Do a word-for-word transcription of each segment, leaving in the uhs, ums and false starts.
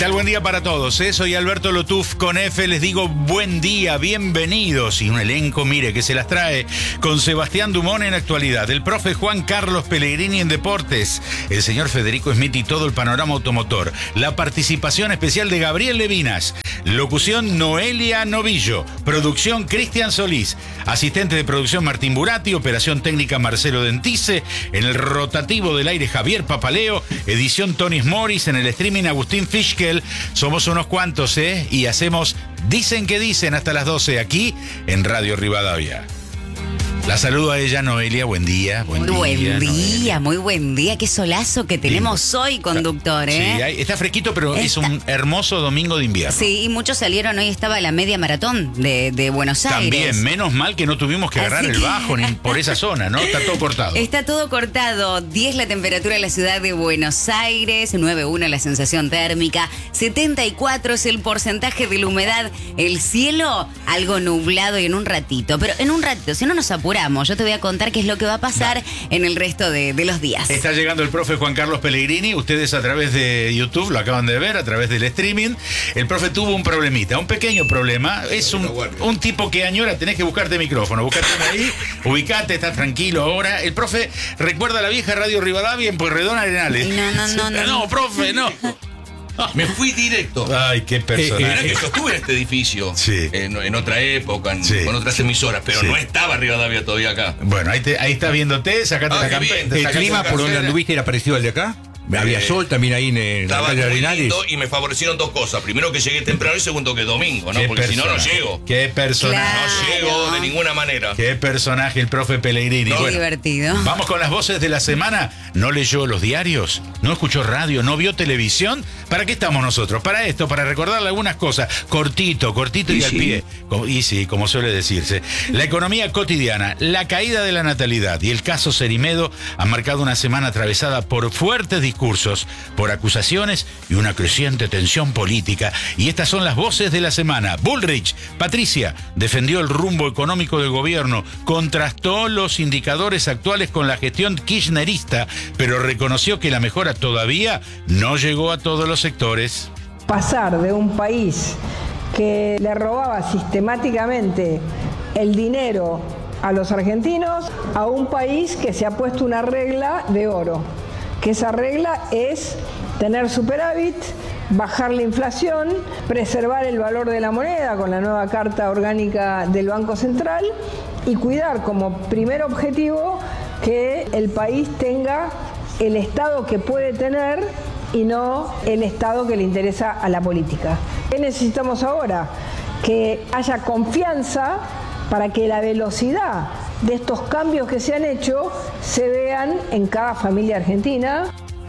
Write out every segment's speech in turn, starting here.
tal? Buen día para todos, ¿eh? Soy Alberto Lotuf con F, les digo buen día, bienvenidos. Y un elenco, mire, que se las trae con Sebastián Dumont en actualidad, el profe Juan Carlos Pellegrini en deportes, el señor Federico Smith y todo el panorama automotor, la participación especial de Gabriel Levinas, locución Noelia Novillo, producción Cristian Solís, asistente de producción Martín Burati, operación técnica Marcelo Dentice, en el rotativo del aire Javier Papaleo, edición Tony Morris, en el streaming Agustín Fischkel. Somos unos cuantos, ¿eh? Y hacemos Dicen que Dicen hasta las doce aquí en Radio Rivadavia. La saludo a ella, Noelia. Buen día. Buen muy día, buen día, Noelia. muy buen día. Qué solazo que tenemos Lindo. Hoy, conductor, ¿eh? Sí, hay, está fresquito, pero está... es un hermoso domingo de invierno. Sí, y muchos salieron. Hoy estaba la media maratón de, de Buenos Aires. También, menos mal que no tuvimos que agarrar Así el bajo que... ni por esa zona, ¿no? Está todo cortado. Está todo cortado. diez la temperatura en la ciudad de Buenos Aires, nueve uno la sensación térmica, setenta y cuatro es el porcentaje de la humedad. El cielo, algo nublado y en un ratito. Pero en un ratito, si no nos apuramos, yo te voy a contar qué es lo que va a pasar Dale. en el resto de, de los días. Está llegando el profe Juan Carlos Pellegrini. Ustedes a través de YouTube lo acaban de ver, a través del streaming. El profe tuvo un problemita, un pequeño problema. Es un, un tipo que añora, tenés que buscarte micrófono. Buscate ahí, ubicate, estás tranquilo ahora. El profe recuerda la vieja Radio Rivadavia en Pueyrredón Arenales. No, no, no, no. No, profe, no. Me fui directo. Ay, qué personaje. Eh, eh, yo estuve en este edificio sí. en, en otra época, en, sí. con otras emisoras, pero sí. no estaba Rivadavia todavía acá. Bueno, ahí, te, ahí estás viéndote, sacate ah, la campera. ¿El clima por donde anduviste era parecido al de acá? Eh, Había sol también ahí en, en la calle Arenales. Y me favorecieron dos cosas. Primero que llegué temprano y segundo que domingo, ¿no? Qué Porque si no, no personaje. llego. Qué personaje. Claro. No llego de ninguna manera. Qué personaje el profe Pellegrini. Qué bueno, divertido. Vamos con las voces de la semana. ¿No leyó los diarios? ¿No escuchó radio? ¿No vio televisión? ¿Para qué estamos nosotros? Para esto, para recordarle algunas cosas. Cortito, cortito y, y al sí. pie. Y sí, como suele decirse. La economía cotidiana, la caída de la natalidad y el caso Cerimedo han marcado una semana atravesada por fuertes discursos, por acusaciones y una creciente tensión política. Y estas son las voces de la semana. Bullrich, Patricia, defendió el rumbo económico del gobierno, contrastó los indicadores actuales con la gestión kirchnerista, pero reconoció que la mejora todavía no llegó a todos los sectores. Pasar de un país que le robaba sistemáticamente el dinero a los argentinos a un país que se ha puesto una regla de oro, que esa regla es tener superávit, bajar la inflación, preservar el valor de la moneda con la nueva Carta Orgánica del Banco Central y cuidar como primer objetivo que el país tenga el Estado que puede tener y no el Estado que le interesa a la política. ¿Qué necesitamos ahora? Que haya confianza para que la velocidad de estos cambios que se han hecho se vean en cada familia argentina.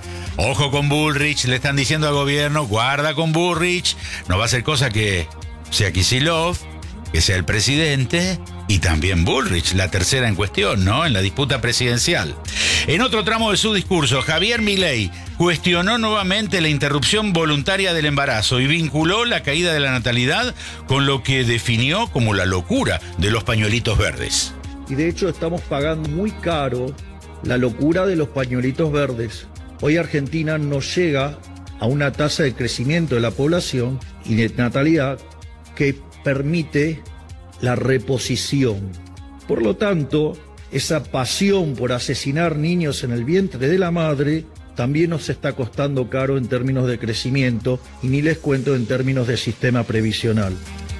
Ojo con Bullrich, le están diciendo al gobierno, guarda con Bullrich, no va a ser cosa que sea Kicillof, que sea el presidente y también Bullrich, la tercera en cuestión, ¿no? En la disputa presidencial. En otro tramo de su discurso, Javier Milei cuestionó nuevamente la interrupción voluntaria del embarazo y vinculó la caída de la natalidad con lo que definió como la locura de los pañuelitos verdes. Y de hecho estamos pagando muy caro la locura de los pañuelitos verdes. Hoy Argentina no llega a una tasa de crecimiento de la población y de natalidad que permite la reposición. Por lo tanto, esa pasión por asesinar niños en el vientre de la madre también nos está costando caro en términos de crecimiento y ni les cuento en términos de sistema previsional.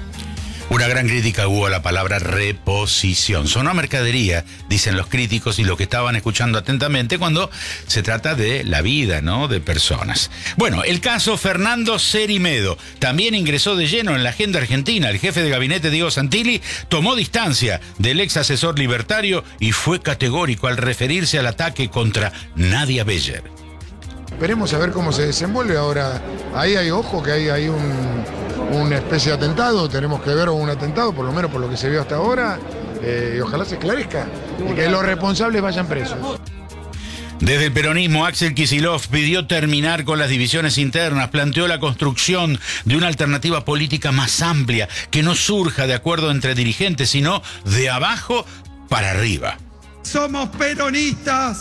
Una gran crítica hubo a la palabra reposición. Sonó a mercadería, dicen los críticos y los que estaban escuchando atentamente cuando se trata de la vida, ¿no? De personas. Bueno, el caso Fernando Cerimedo también ingresó de lleno en la agenda argentina. El jefe de gabinete, Diego Santilli, tomó distancia del ex asesor libertario y fue categórico al referirse al ataque contra Nadia Beyer. Esperemos a ver cómo se desenvuelve ahora. Ahí hay ojo que hay, hay un, una especie de atentado, tenemos que ver un atentado, por lo menos por lo que se vio hasta ahora, eh, y ojalá se esclarezca y que los responsables vayan presos. Desde el peronismo, Axel Kicillof pidió terminar con las divisiones internas, planteó la construcción de una alternativa política más amplia, que no surja de acuerdo entre dirigentes, sino de abajo para arriba. Somos peronistas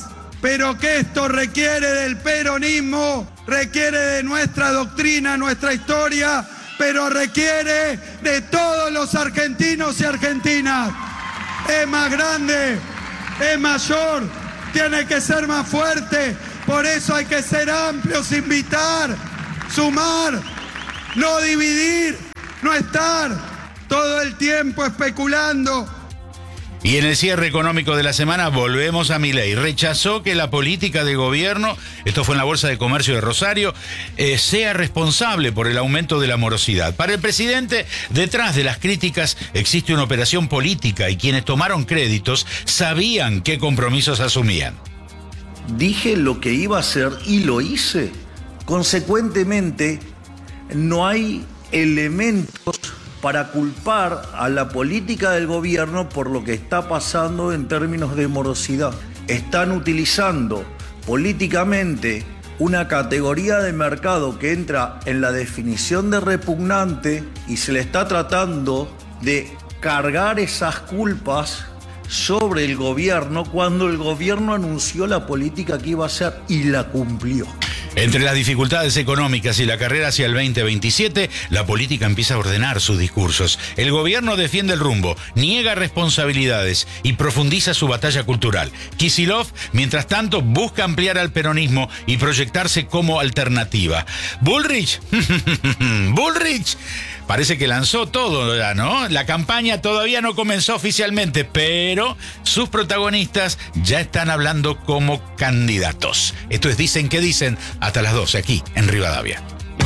pero que esto requiere del peronismo, requiere de nuestra doctrina, nuestra historia, pero requiere de todos los argentinos y argentinas. Es más grande, es mayor, tiene que ser más fuerte, por eso hay que ser amplios, invitar, sumar, no dividir, no estar todo el tiempo especulando. Y en el cierre económico de la semana volvemos a Milei. Rechazó que la política de gobierno, esto fue en la Bolsa de Comercio de Rosario, eh, sea responsable por el aumento de la morosidad. Para el presidente, detrás de las críticas existe una operación política y quienes tomaron créditos sabían qué compromisos asumían. Dije lo que iba a hacer y lo hice. Consecuentemente, no hay elementos para culpar a la política del gobierno por lo que está pasando en términos de morosidad. Están utilizando políticamente una categoría de mercado que entra en la definición de repugnante y se le está tratando de cargar esas culpas sobre el gobierno cuando el gobierno anunció la política que iba a hacer y la cumplió. Entre las dificultades económicas y la carrera hacia el veinte veintisiete, la política empieza a ordenar sus discursos. El gobierno defiende el rumbo, niega responsabilidades y profundiza su batalla cultural. Kicillof, mientras tanto, busca ampliar al peronismo y proyectarse como alternativa. Bullrich, Bullrich, parece que lanzó todo ya, ¿no? La campaña todavía no comenzó oficialmente, pero sus protagonistas ya están hablando como candidatos. Esto es Dicen que Dicen, hasta las doce aquí en Rivadavia.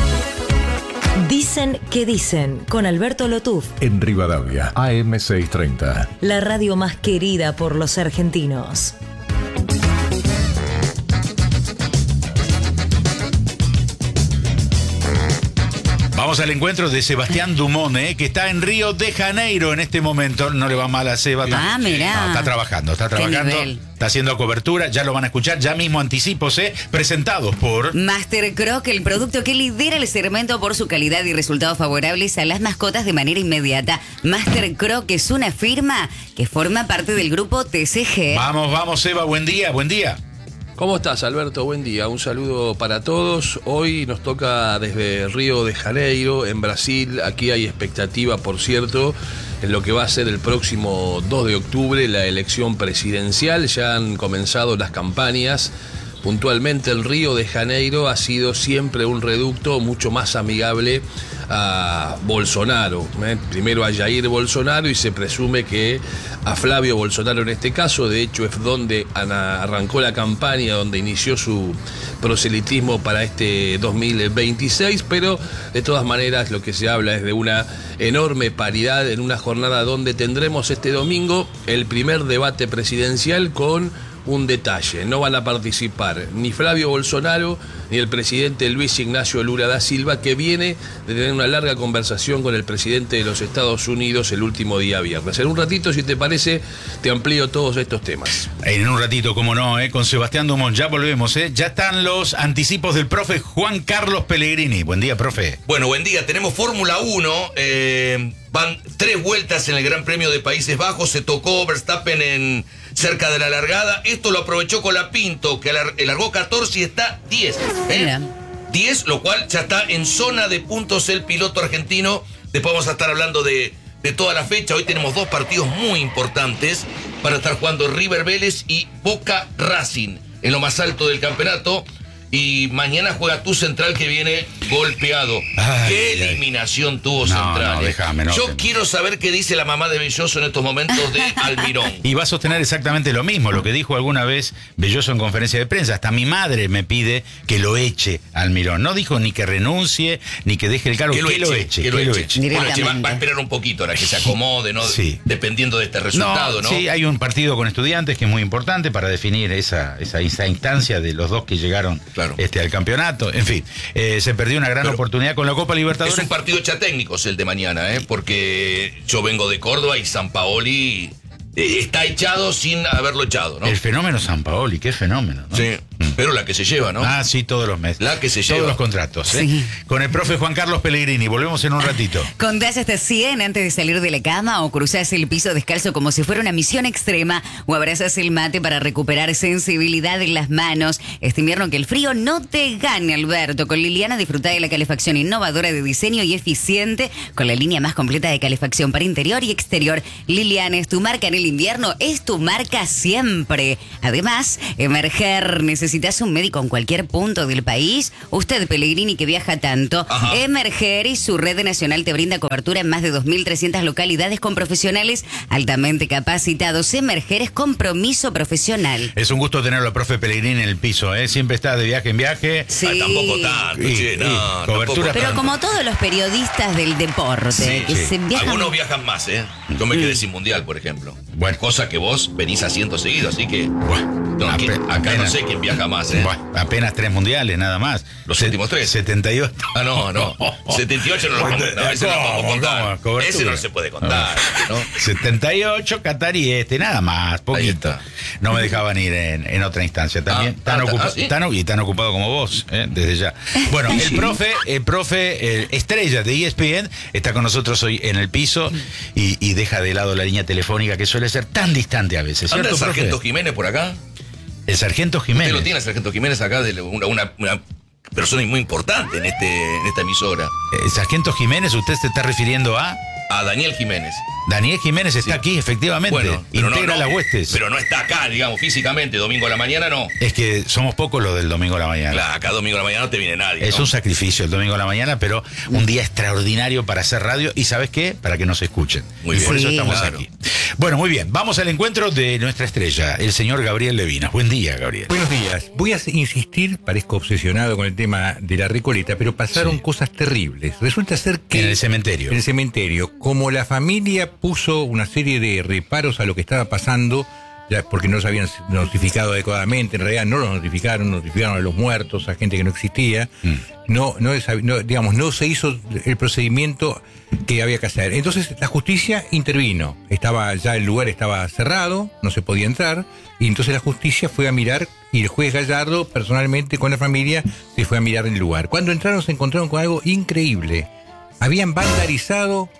Dicen que Dicen, con Alberto Lotuf. En Rivadavia, A M seiscientos treinta. La radio más querida por los argentinos. Vamos al encuentro de Sebastián Dumont, ¿eh? que está en Río de Janeiro en este momento. No le va mal a Seba. Ah, mirá. No, está trabajando, está trabajando. Está haciendo cobertura, ya lo van a escuchar. Ya mismo anticipos, ¿eh? presentados por Master Croc, el producto que lidera el segmento por su calidad y resultados favorables a las mascotas de manera inmediata. Master Croc es una firma que forma parte del grupo T C G. Vamos, vamos, Seba, buen día, buen día. ¿Cómo estás, Alberto? Buen día, un saludo para todos. Hoy nos toca desde Río de Janeiro, en Brasil. Aquí hay expectativa, por cierto, en lo que va a ser el próximo dos de octubre, la elección presidencial. Ya han comenzado las campañas. Puntualmente, el Río de Janeiro ha sido siempre un reducto mucho más amigable a Bolsonaro. ¿eh? Primero a Jair Bolsonaro y se presume que a Flavio Bolsonaro en este caso. De hecho, es donde arrancó la campaña, donde inició su proselitismo para este dos mil veintiséis, pero de todas maneras lo que se habla es de una enorme paridad en una jornada donde tendremos este domingo el primer debate presidencial con un detalle: no van a participar ni Flavio Bolsonaro ni el presidente Luis Ignacio Lula da Silva, que viene de tener una larga conversación con el presidente de los Estados Unidos el último día viernes. En un ratito, si te parece, te amplío todos estos temas. En un ratito, cómo no, ¿eh? con Sebastián Dumont, ya volvemos. ¿eh? Ya están los anticipos del profe Juan Carlos Pellegrini. Buen día, profe. Bueno, buen día. Tenemos Fórmula uno. Eh, van tres vueltas en el Gran Premio de Países Bajos. Se tocó Verstappen en cerca de la largada. Esto lo aprovechó Colapinto, que largó catorce y está diez. ¿eh? diez, lo cual ya está en zona de puntos el piloto argentino. Después vamos a estar hablando de, de toda la fecha. Hoy tenemos dos partidos muy importantes para estar jugando River Vélez y Boca Racing en lo más alto del campeonato. Y mañana juega tu Central, que viene golpeado. Ay, qué ay, eliminación ay. tuvo no, Central. No, déjame, no, Yo no. quiero saber qué dice la mamá de Belloso en estos momentos de Almirón. Y va a sostener exactamente lo mismo, lo que dijo alguna vez Belloso en conferencia de prensa. Hasta mi madre me pide que lo eche a Almirón. No dijo ni que renuncie, ni que deje el cargo, que lo, que eche, lo eche. Que lo, que lo eche. eche. Que lo eche. Va, va a esperar un poquito ahora que se acomode, ¿no? Sí. Dependiendo de este resultado, ¿no? ¿no? Sí, hay un partido con Estudiantes que es muy importante para definir esa, esa, esa instancia de los dos que llegaron Claro. Este, al campeonato. En fin, eh, se perdió una gran Pero oportunidad con la Copa Libertadores. Es un partido hecha técnicos el de mañana, ¿eh? porque yo vengo de Córdoba y Sampaoli eh, está echado sin haberlo echado, ¿no? El fenómeno Sampaoli, qué fenómeno, ¿no? Sí. Mm. Pero la que se lleva, ¿no? Ah, sí, todos los meses. La que se lleva. Todos los contratos, ¿eh? Sí. Con el profe Juan Carlos Pellegrini. Volvemos en un ratito. Contás hasta cien antes de salir de la cama o cruzás el piso descalzo como si fuera una misión extrema o abrazás el mate para recuperar sensibilidad en las manos. Este invierno que el frío no te gane, Alberto. Con Liliana disfruta de la calefacción innovadora de diseño y eficiente con la línea más completa de calefacción para interior y exterior. Liliana es tu marca en el invierno, es tu marca siempre. Además, Emerger, ¿necesitas un médico en cualquier punto del país? Usted, Pellegrini, que viaja tanto. Ajá. Emerger y su red nacional te brinda cobertura en más de dos mil trescientas localidades con profesionales altamente capacitados. Emerger es compromiso profesional. Es un gusto tenerlo, profe Pellegrini, en el piso, ¿eh? Siempre está de viaje en viaje. Sí. Ah, tampoco tanto, Y- che, y no, cobertura. tampoco Pero tanto. como todos los periodistas del deporte, Sí, que sí. se viajan... Algunos viajan más, ¿eh? Yo me quedé sin mundial, por ejemplo. Bueno. Cosa que vos venís haciendo seguido, así que. Bueno, no, ape- que- acá no apenas- sé quién viaja más, ¿eh? Bueno, apenas tres mundiales, nada más. Los Se- últimos tres. setenta y ocho. Ah, no, no. setenta y ocho no lo vamos, no, ese no lo vamos a ¿Cómo? contar. ¿Cómo? Cobertura. Ese no se puede contar, ¿no? setenta y ocho, Qatar y este, nada más, poquito. está. No me dejaban ir en, en otra instancia también. Ah, tan, ah, ocupa- ah, ¿sí? tan- y tan ocupado como vos, ¿eh? Desde ya. Bueno, el profe, el profe eh, estrella de E S P N está con nosotros hoy en el piso y, y deja de lado la línea telefónica que suele ser tan distante a veces. ¿Anda ¿Cierto, el sargento profe? Jiménez por acá? El sargento Usted Jiménez. lo tiene, el sargento Jiménez acá, de una, una, una persona muy importante en, este, en esta emisora. El sargento Jiménez, usted se está refiriendo a A Daniel Jiménez. Daniel Jiménez, está Sí. aquí, efectivamente. Bueno, pero Integra no, no, las huestes. Pero no está acá, digamos, físicamente. Domingo a la mañana no. Es que somos pocos los del domingo a la mañana. Claro, acá domingo a la mañana no te viene nadie. Es ¿no? un sacrificio el domingo a la mañana, pero un día extraordinario para hacer radio y ¿sabes qué? Para que nos escuchen. Muy y bien. por eso Sí. estamos Claro. aquí. Bueno, muy bien. Vamos al encuentro de nuestra estrella, el señor Gabriel Levinas. Buen día, Gabriel. Buenos días. Voy a insistir, parezco obsesionado con el tema de la Recoleta, pero pasaron Sí. cosas terribles. Resulta ser que... En el cementerio. En el cementerio. Como la familia puso una serie de reparos a lo que estaba pasando, ya porque no se habían notificado adecuadamente, en realidad no los notificaron, notificaron a los muertos, a gente que no existía, Mm. no, no, es- no, digamos, no se hizo el procedimiento que había que hacer. Entonces la justicia intervino. Estaba, ya el lugar estaba cerrado, no se podía entrar, y entonces la justicia fue a mirar, y el juez Gallardo, personalmente con la familia, se fue a mirar el lugar. Cuando entraron se encontraron con algo increíble. Habían vandalizado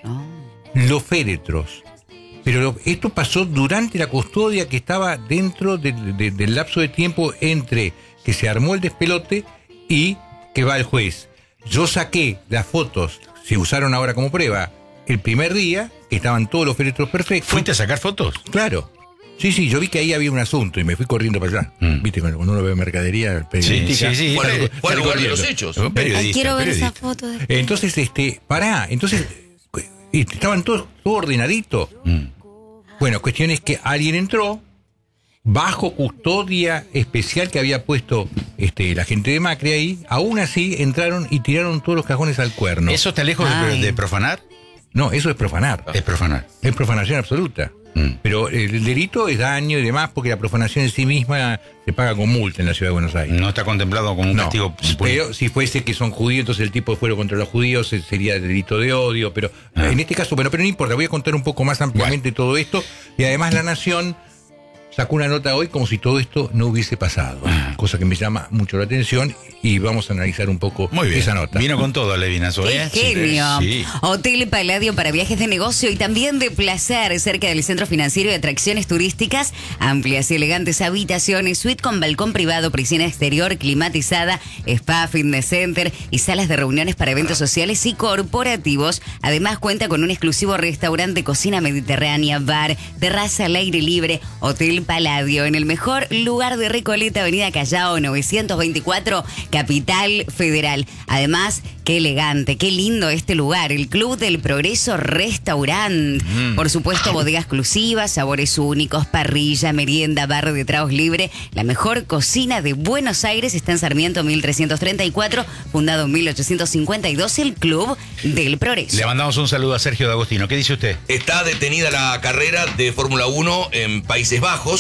los féretros. Pero lo- esto pasó durante la custodia que estaba dentro de- de- del lapso de tiempo entre que se armó el despelote y que va el juez. Yo saqué las fotos, se usaron ahora como prueba, el primer día, que estaban todos los féretros perfectos. ¿Fuiste a sacar fotos? Claro. Sí, sí, yo vi que ahí había un asunto y me fui corriendo para allá. Mm. Viste, cuando uno ve mercadería periodística. Sí, sí, sí. Fue al- Sale- fue al sale lugar de corriendo. los hechos. Un periodista, Ay, quiero ver periodista. esa foto. De... Entonces, este, pará, entonces, y estaban todos todo ordenadito. Mm. Bueno, cuestión es que alguien entró bajo custodia especial que había puesto este, la gente de Macri ahí. Aún así entraron y tiraron todos los cajones al cuerno. ¿Eso está lejos de, Ay. de profanar? No, eso es profanar. Es profanar. Es profanación absoluta. Mm. Pero el delito es daño y demás porque la profanación en sí misma se paga con multa en la ciudad de Buenos Aires. No está contemplado como un No, castigo. pero si fuese que son judíos, entonces el tipo fuera contra los judíos eh, sería delito de odio, pero Ah. en este caso, bueno, pero no importa, voy a contar un poco más ampliamente todo esto, y además La Nación sacó una nota hoy como si todo esto no hubiese pasado, Ah. cosa que me llama mucho la atención y vamos a analizar un poco Muy bien. esa nota. Vino con todo, Levinas, hoy, ¡Qué ¿eh? genio! Sí. Hotel Palladio para viajes de negocio y también de placer cerca del centro financiero y atracciones turísticas. Amplias y elegantes habitaciones, suite con balcón privado, piscina exterior climatizada, spa, fitness center y salas de reuniones para eventos sociales y corporativos. Además cuenta con un exclusivo restaurante, cocina mediterránea, bar, terraza al aire libre. Hotel Palladio en el mejor lugar de Recoleta, Avenida Callao novecientos veinticuatro, Capital Federal. Además, qué elegante, qué lindo este lugar, el Club del Progreso Restaurant. Mm. Por supuesto, bodega exclusiva, sabores únicos, parrilla, merienda, bar de tragos libre. La mejor cocina de Buenos Aires está en Sarmiento mil trescientos treinta y cuatro, fundado en mil ochocientos cincuenta y dos, el Club del Progreso. Le mandamos un saludo a Sergio D'Agostino. ¿Qué dice usted? Está detenida la carrera de Fórmula uno en Países Bajos.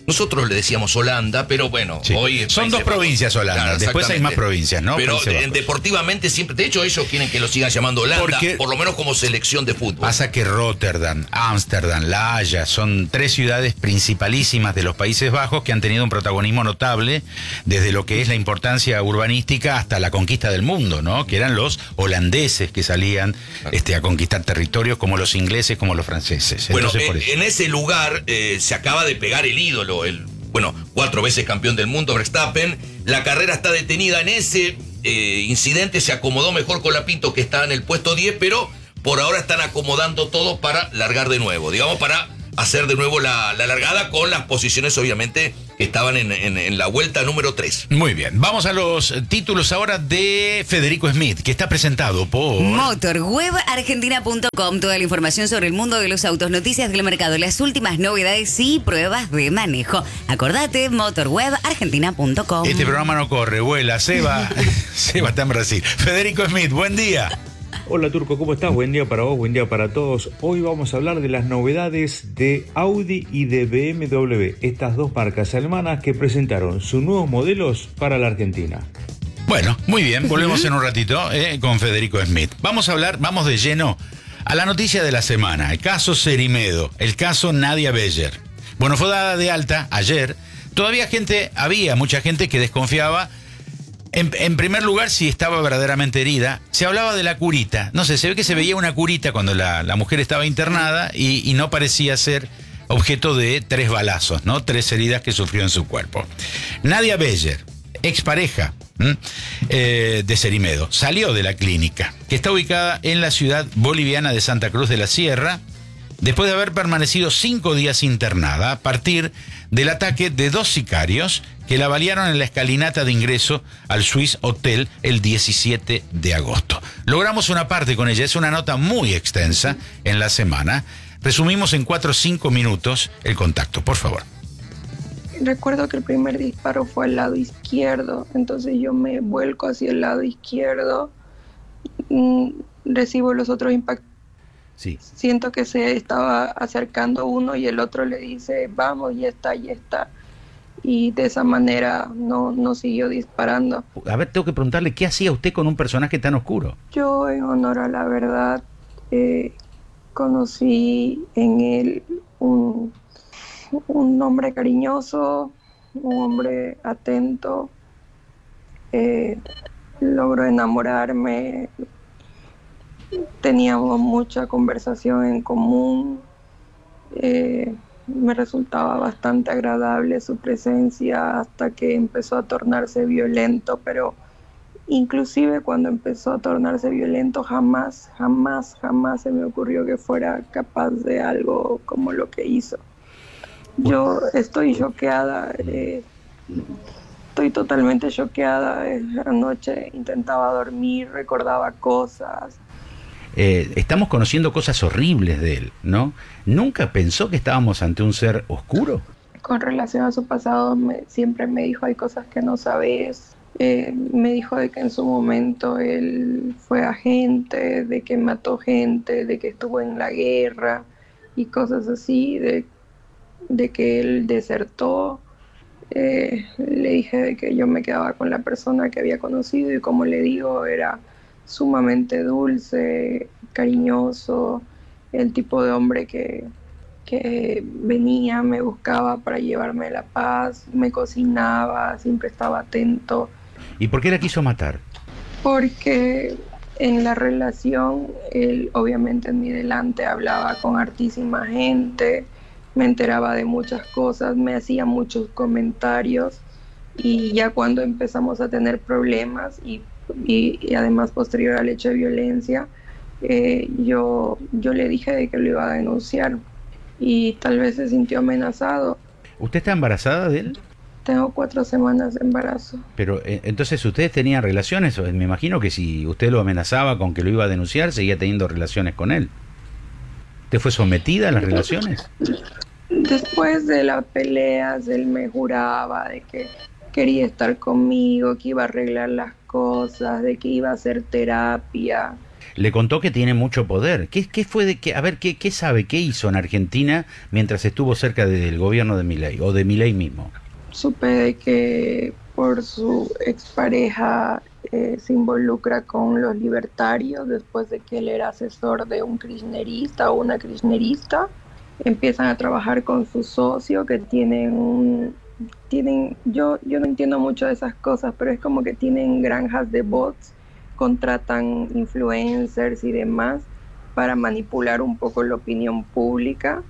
Nosotros le decíamos Holanda, pero bueno, Sí. hoy... es Son Países dos provincias Bajos. Holanda, Claro, después hay exactamente. más provincias, ¿no? Pero Países eh, Bajos. deportivamente siempre, de hecho ellos quieren que lo sigan llamando Holanda, Porque- por lo menos como selección de fútbol. Pasa que Rotterdam, Ámsterdam, La Haya son tres ciudades principalísimas de los Países Bajos que han tenido un protagonismo notable desde lo que es la importancia urbanística hasta la conquista del mundo, ¿no? Que eran los holandeses que salían este, a conquistar territorios, como los ingleses, como los franceses. Bueno, Entonces, por en, eso. en ese lugar eh, se acaba de pegar el ídolo, el bueno, cuatro veces campeón del mundo, Verstappen. La carrera está detenida en ese eh, incidente, se acomodó mejor con la Pinto, que está en el puesto diez, pero por ahora están acomodando todo para largar de nuevo, digamos, para hacer de nuevo la, la largada con las posiciones, obviamente, que estaban en, en- en la vuelta número tres. Muy bien, vamos a los títulos ahora de Federico Smith, que está presentado por... Motorweb Argentina punto com, toda la información sobre el mundo de los autos, noticias del mercado, las últimas novedades y pruebas de manejo. Acordate, Motorweb Argentina punto com. Este programa no corre, vuela, Seba, Seba está en Brasil. Federico Smith, buen día. Hola Turco, ¿cómo estás? Buen día para vos, buen día para todos. Hoy vamos a hablar de las novedades de Audi y de B M W, estas dos marcas alemanas que presentaron sus nuevos modelos para la Argentina. Bueno, muy bien, volvemos en un ratito eh, con Federico Smith. Vamos a hablar, vamos de lleno a la noticia de la semana, el caso Cerimedo, el caso Nadia Beyer. Bueno, fue dada de alta ayer. Todavía gente, había mucha gente que desconfiaba. En, en primer lugar, si estaba verdaderamente herida, se hablaba de la curita. No sé, se ve que se veía una curita cuando la, la mujer estaba internada y, y no parecía ser objeto de tres balazos, ¿no? Tres heridas que sufrió en su cuerpo. Nadia Beyer, expareja ¿m? Eh, de Cerimedo, salió de la clínica, que está ubicada en la ciudad boliviana de Santa Cruz de la Sierra, después de haber permanecido cinco días internada a partir del ataque de dos sicarios que la balearon en la escalinata de ingreso al Swiss Hotel el diecisiete de agosto. Logramos una parte con ella, es una nota muy extensa en la semana. Resumimos en cuatro o cinco minutos el contacto, por favor. Recuerdo que el primer disparo fue al lado izquierdo, entonces yo me vuelco hacia el lado izquierdo, mm, recibo los otros impactos. Sí. Siento que se estaba acercando uno y el otro le dice, vamos, ya está, ya está. Y de esa manera no, no siguió disparando. A ver, tengo que preguntarle, ¿qué hacía usted con un personaje tan oscuro? Yo, en honor a la verdad, eh, conocí en él un, un hombre cariñoso, un hombre atento. Eh, logró enamorarme. Teníamos mucha conversación en común. Eh, me resultaba bastante agradable su presencia hasta que empezó a tornarse violento, pero inclusive cuando empezó a tornarse violento jamás, jamás, jamás se me ocurrió que fuera capaz de algo como lo que hizo. Yo estoy choqueada, eh, estoy totalmente choqueada. Eh, Anoche intentaba dormir, recordaba cosas. Eh, estamos conociendo cosas horribles de él, ¿no? ¿Nunca pensó que estábamos ante un ser oscuro? Con relación a su pasado, me, siempre me dijo, hay cosas que no sabes. Eh, me dijo de que en su momento él fue agente, de que mató gente, de que estuvo en la guerra y cosas así, de, de que él desertó. Eh, le dije de que yo me quedaba con la persona que había conocido y, como le digo, era sumamente dulce, cariñoso, el tipo de hombre que, que venía, me buscaba para llevarme la paz, me cocinaba, siempre estaba atento. ¿Y por qué la quiso matar? Porque en la relación, él obviamente en mi delante hablaba con hartísima gente, me enteraba de muchas cosas, me hacía muchos comentarios, y ya cuando empezamos a tener problemas y Y, y además posterior al hecho de violencia, eh, yo, yo le dije de que lo iba a denunciar y tal vez se sintió amenazado. ¿Usted está embarazada de él? Tengo cuatro semanas de embarazo. Pero eh, entonces ustedes tenían relaciones. Me imagino que si usted lo amenazaba con que lo iba a denunciar, seguía teniendo relaciones con él. ¿Usted fue sometida a las relaciones? Después de las peleas, él me juraba de que quería estar conmigo, que iba a arreglar las cosas, de que iba a hacer terapia. le contó que tiene mucho poder. ¿Qué, qué fue de que, a ver, qué, qué sabe, qué hizo en Argentina mientras estuvo cerca del gobierno de Milei o de Milei mismo? Supe de que por su expareja eh, se involucra con los libertarios después de que él era asesor de un kirchnerista o una kirchnerista. Empiezan a trabajar con su socio que tienen un... tienen yo, yo no entiendo mucho de esas cosas, pero es como que tienen granjas de bots, contratan influencers y demás para manipular un poco la opinión pública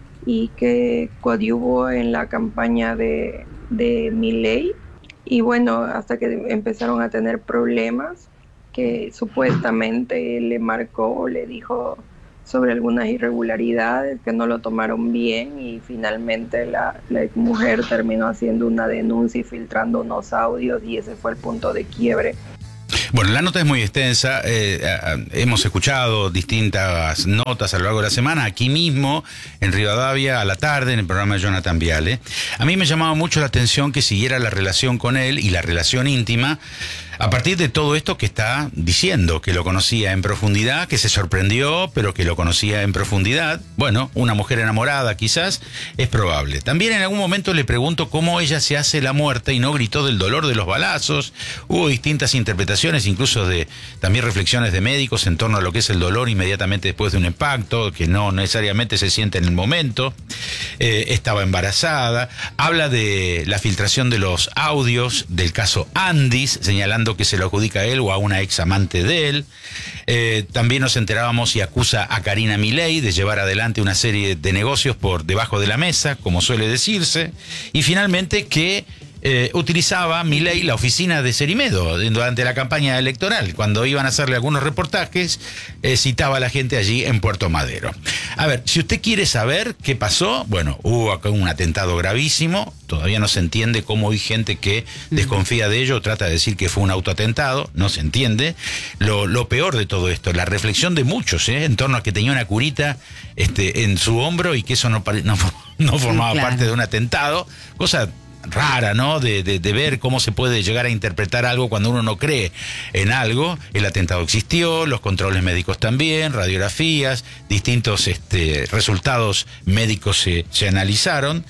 y que coadyuvó en la campaña de, de Milei. Y bueno, hasta que empezaron a tener problemas, que supuestamente él le marcó o le dijo sobre algunas irregularidades que no lo tomaron bien, y finalmente la, la mujer terminó haciendo una denuncia y filtrando unos audios, y ese fue el punto de quiebre. Bueno, la nota es muy extensa, eh, eh, hemos escuchado distintas notas a lo largo de la semana, aquí mismo, en Rivadavia, a la tarde, en el programa de Jonathan Viale. A mí me llamaba mucho la atención que siguiera la relación con él y la relación íntima, a partir de todo esto que está diciendo, que lo conocía en profundidad, que se sorprendió, pero que lo conocía en profundidad. Bueno, una mujer enamorada quizás, es probable. También en algún momento le pregunto cómo ella se hace la muerta y no gritó del dolor de los balazos. Hubo distintas interpretaciones, incluso de también reflexiones de médicos en torno a lo que es el dolor inmediatamente después de un impacto, que no necesariamente se siente en el momento. Eh, estaba embarazada. Habla de la filtración de los audios del caso Andis, señalando que se lo adjudica a él o a una ex amante de él. Eh, también nos enterábamos y acusa a Karina Milei de llevar adelante una serie de negocios por debajo de la mesa, como suele decirse. Y finalmente que Eh, utilizaba Milei la oficina de Cerimedo durante la campaña electoral. Cuando iban a hacerle algunos reportajes, eh, citaba a la gente allí en Puerto Madero. A ver, si usted quiere saber qué pasó, bueno, hubo acá un atentado gravísimo. Todavía no se entiende cómo hay gente que desconfía de ello, trata de decir que fue un autoatentado, no se entiende. Lo, lo peor de todo esto, la reflexión de muchos, ¿eh? en torno a que tenía una curita este, en su hombro y que eso no, no, no formaba Claro. parte de un atentado, cosa rara, ¿no? De, de, de ver cómo se puede llegar a interpretar algo cuando uno no cree en algo. El atentado existió, los controles médicos también, radiografías, distintos este, resultados médicos se, se analizaron.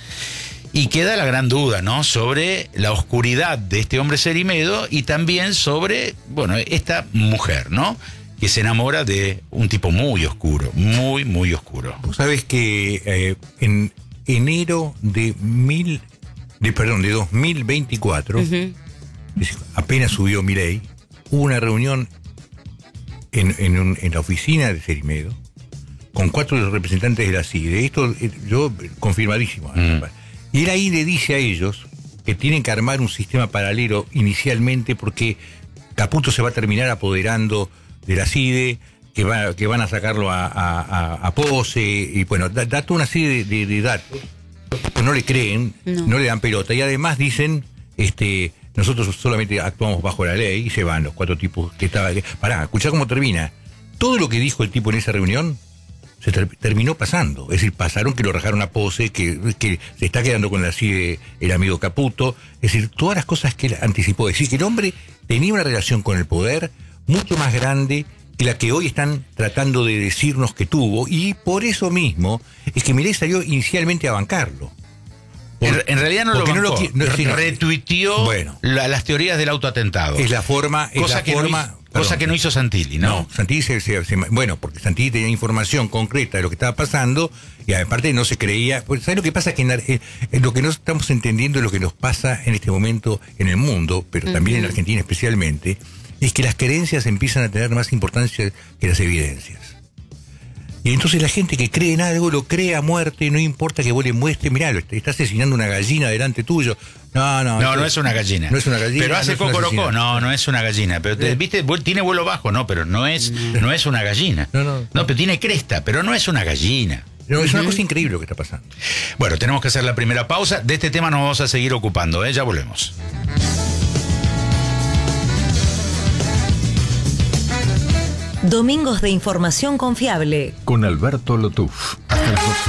Y queda la gran duda, ¿no? Sobre la oscuridad de este hombre Cerimedo y también sobre, bueno, esta mujer, ¿no? Que se enamora de un tipo muy oscuro, muy, muy oscuro. Vos sabés que eh, en enero de mil... De, perdón, de dos mil veinticuatro, uh-huh. apenas subió Milei, hubo una reunión en, en, un, en la oficina de Cerimedo con cuatro representantes de la C I D E. Esto yo confirmadísimo. Uh-huh. Y él ahí le dice a ellos que tienen que armar un sistema paralelo inicialmente porque Caputo se va a terminar apoderando de la C I D E, que, va, que van a sacarlo a, a, a, a pose, y bueno, da, da toda una serie de, de, de datos. Pues no le creen, no. no le dan pelota, y además dicen, este, nosotros solamente actuamos bajo la ley, y se van los cuatro tipos que estaban. Pará, escuchá cómo termina. Todo lo que dijo el tipo en esa reunión se ter- terminó pasando. Es decir, pasaron que lo rajaron a pose, que, que se está quedando con la C I D E el amigo Caputo. Es decir, todas las cosas que él anticipó. Es decir, que el hombre tenía una relación con el poder mucho más grande que la que hoy están tratando de decirnos que tuvo, y por eso mismo es que Milei salió inicialmente a bancarlo. Por, en, en realidad no lo bancó, no lo, no, sí, retuiteó bueno, la, las teorías del autoatentado. Es la forma... Es cosa, la que forma no hizo, cosa que no hizo Santilli, ¿no? No, Santilli se, se, se... Bueno, porque Santilli tenía información concreta de lo que estaba pasando, y aparte no se creía... Pues, ¿sabes lo que pasa? Que en, en, en lo que no estamos entendiendo es lo que nos pasa en este momento en el mundo, pero uh-huh. también en Argentina especialmente, es que las creencias empiezan a tener más importancia que las evidencias. Y entonces la gente que cree en algo lo cree a muerte, no importa que vos le muestres, mirá, está asesinando una gallina delante tuyo. No, no. No, no es una gallina. No es una gallina. Pero hace no cocorocó. No, no es una gallina. Pero te, viste, tiene vuelo bajo, no, pero no es, no es una gallina. No, no. No, pero tiene cresta, pero no es una gallina. No, es una cosa increíble lo que está pasando. Bueno, tenemos que hacer la primera pausa. De este tema nos vamos a seguir ocupando, ¿eh? Ya volvemos. Domingos de información confiable. Con Alberto Lotuf. Hasta las doce.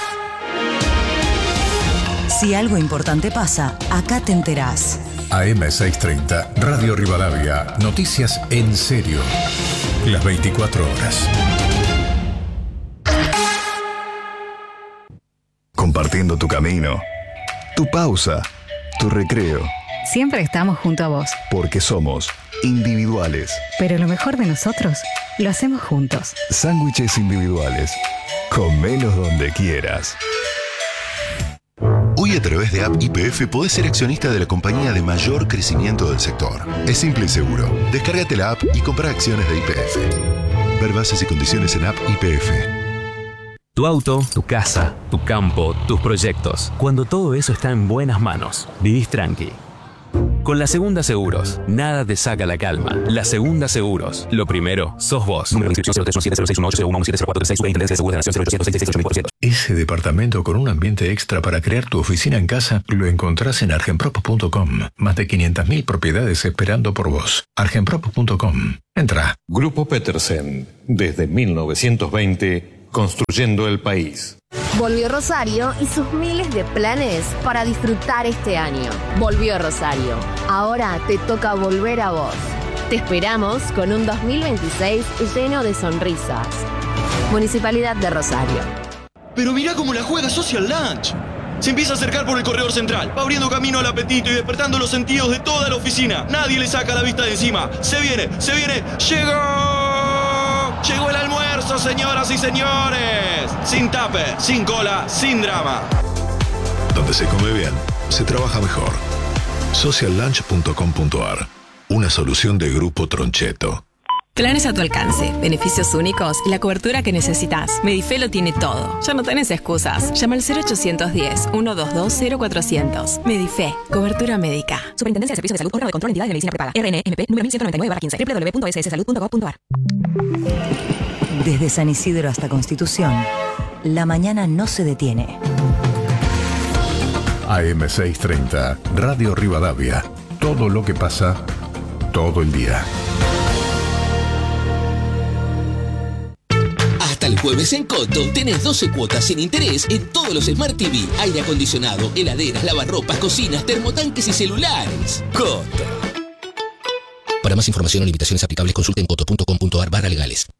Si algo importante pasa, acá te enterás. A M seiscientos treinta, Radio Rivadavia. Noticias en serio. las veinticuatro horas. Compartiendo tu camino, tu pausa, tu recreo. Siempre estamos junto a vos. Porque somos individuales. Pero lo mejor de nosotros lo hacemos juntos. Sándwiches individuales. Comelos donde quieras. Hoy a través de App Y P F podés ser accionista de la compañía de mayor crecimiento del sector. Es simple y seguro. Descárgate la app y compra acciones de Y P F. Ver bases y condiciones en App Y P F. Tu auto, tu casa, tu campo, tus proyectos. Cuando todo eso está en buenas manos, vivís tranqui. Con La Segunda Seguros, nada te saca la calma. La Segunda Seguros. Lo primero, sos vos. Número de inscripción cero tres uno siete cero seis uno ocho cero uno uno siete cero cuatro tres seis. Superintendencia de Seguros de la Nación cero ochocientos seiscientos sesenta y seis ocho mil cuatrocientos. Ese departamento con un ambiente extra para crear tu oficina en casa lo encontrás en argenprop punto com. Más de quinientas mil propiedades esperando por vos. argenprop punto com. Entra. Grupo Petersen. Desde mil novecientos veinte, construyendo el país. Volvió Rosario y sus miles de planes para disfrutar este año. Volvió Rosario. Ahora te toca volver a vos. Te esperamos con un dos mil veintiséis lleno de sonrisas. Municipalidad de Rosario. Pero mirá cómo la juega Social Lunch. Se empieza a acercar por el corredor central, va abriendo camino al apetito y despertando los sentidos de toda la oficina. Nadie le saca la vista de encima. Se viene, se viene, llegó. Llegó el almuerzo, señoras y señores. Sin tape, sin cola, sin drama. Donde se come bien, se trabaja mejor. social lunch punto com punto ar. Una solución de Grupo Troncheto. Planes a tu alcance, beneficios únicos y la cobertura que necesitas. Medife lo tiene todo. Ya no tenés excusas. Llama al cero ochocientos diez, ciento veintidós, cero cuatrocientos. Medife, cobertura médica. Superintendencia de Servicios de Salud, órgano de control de entidades de medicina prepaga. R N M P número mil ciento noventa y nueve barra quince. doble u doble u doble u punto s s salud punto gov punto ar. Desde San Isidro hasta Constitución, la mañana no se detiene. A M seiscientos treinta, Radio Rivadavia. Todo lo que pasa, todo el día. Hasta el jueves en Coto tenés doce cuotas sin interés en todos los Smart T V, aire acondicionado, heladeras, lavarropas, cocinas, termotanques y celulares. Coto. Para más información o limitaciones aplicables consulten coto punto com punto ar barra legales.